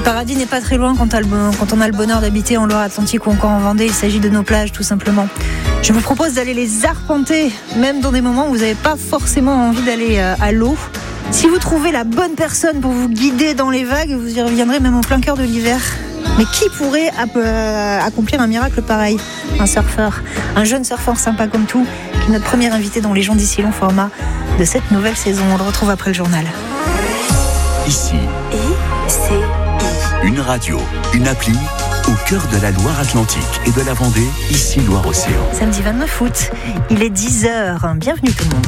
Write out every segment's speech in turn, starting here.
paradis n'est pas très loin quand on a le bonheur d'habiter en Loire-Atlantique ou encore en Vendée. Il s'agit de nos plages, tout simplement. Je vous propose d'aller les arpenter, même dans des moments où vous n'avez pas forcément envie d'aller à l'eau. Si vous trouvez la bonne personne pour vous guider dans les vagues, vous y reviendrez même en plein cœur de l'hiver. Mais qui pourrait accomplir un miracle pareil ? Un surfeur, un jeune surfeur sympa comme tout, qui est notre premier invité dans Les gens d'ici long format de cette nouvelle saison. On le retrouve après le journal. Ici, ICI. Une radio, une appli au cœur de la Loire-Atlantique et de la Vendée, ici Loire-Océan. Samedi 29 août, il est 10h. Bienvenue tout le monde.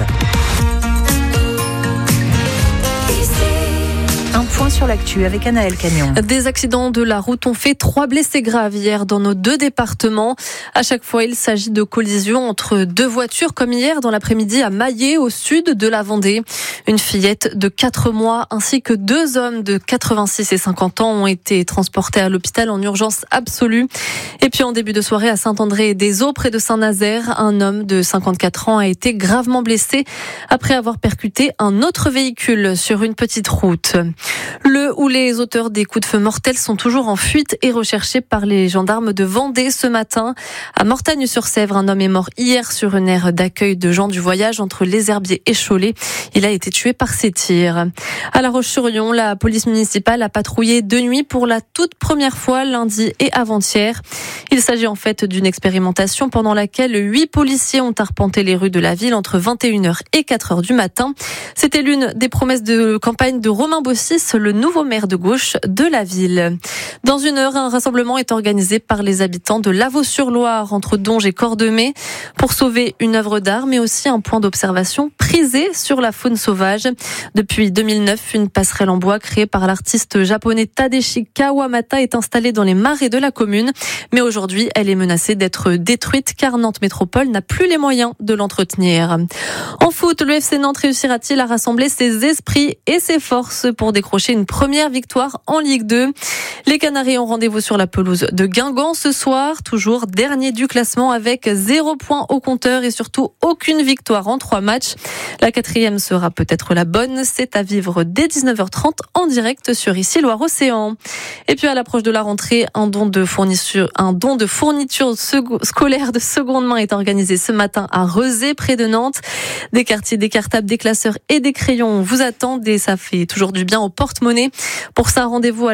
Un point sur l'actu avec Anaëlle Cagnon. Des accidents de la route ont fait 3 blessés graves hier dans nos 2 départements. À chaque fois, il s'agit de collisions entre 2 voitures, comme hier dans l'après-midi à Maillé, au sud de la Vendée. Une fillette de 4 mois ainsi que 2 hommes de 86 et 50 ans ont été transportés à l'hôpital en urgence absolue. Et puis en début de soirée à Saint-André-des-Eaux, près de Saint-Nazaire, un homme de 54 ans a été gravement blessé après avoir percuté un autre véhicule sur une petite route. Le ou les auteurs des coups de feu mortels sont toujours en fuite et recherchés par les gendarmes de Vendée ce matin. À Mortagne-sur-Sèvre, un homme est mort hier sur une aire d'accueil de gens du voyage entre Les Herbiers et Cholet. Il a été tué par ses tirs. À La Roche-sur-Yon, la police municipale a patrouillé de nuit pour la toute première fois lundi et avant-hier. Il s'agit en fait d'une expérimentation pendant laquelle 8 policiers ont arpenté les rues de la ville entre 21h et 4h du matin. C'était l'une des promesses de campagne de Romain Bossis, le nouveau maire de gauche de la ville. Dans 1 heure, un rassemblement est organisé par les habitants de Lavaux-sur-Loire, entre Donges et Cordemais, pour sauver une œuvre d'art, mais aussi un point d'observation prisé sur la faune sauvage. Depuis 2009, une passerelle en bois créée par l'artiste japonais Tadashi Kawamata est installée dans les marais de la commune. Mais aujourd'hui, elle est menacée d'être détruite car Nantes Métropole n'a plus les moyens de l'entretenir. En foot, le FC Nantes réussira-t-il à rassembler ses esprits et ses forces pour décrocher une première victoire en Ligue 2? Les Canaries ont rendez-vous sur la pelouse de Guingamp ce soir, toujours dernier du classement avec 0 point au compteur et surtout aucune victoire en 3 matchs. La 4e sera peut-être la bonne, c'est à vivre dès 19h30 en direct sur Ici Loire-Océan. Et puis à l'approche de la rentrée, un don de fourniture scolaire de seconde main est organisé ce matin à Rezé, près de Nantes. Des quartiers, des cartables, des classeurs et des crayons vous attendent et ça fait toujours du bien au porte-monnaie. Pour ça, rendez-vous à